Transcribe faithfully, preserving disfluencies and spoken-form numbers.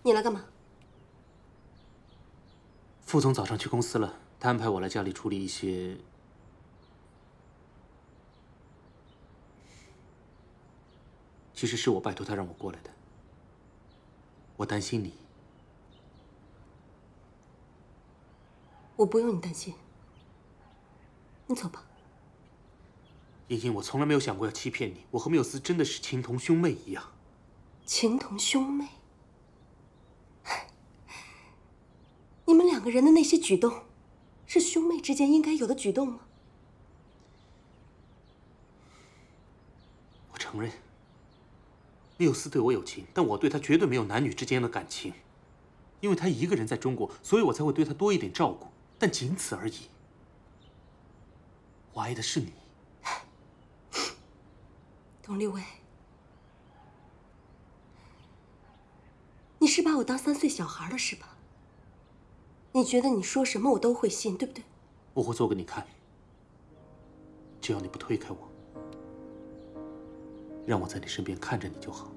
你来干嘛？ 副总早上去公司了，他安排我来家里处理一些……其实是我拜托他让我过来的。我担心你。 我不用你担心。你走吧。 茵茵，我从来没有想过要欺骗你，我和缪斯真的是情同兄妹一样。 情同兄妹？你们两个人的那些举动，是兄妹之间应该有的举动吗？ 我承认，缪斯对我有情，但我对他绝对没有男女之间的感情。因为他一个人在中国，所以我才会对他多一点照顾，但仅此而已。我爱的是你， 董立伟，你是把我当三岁小孩了是吧？你觉得你说什么我都会信，对不对？ 我会做给你看，只要你不推开我，让我在你身边看着你就好。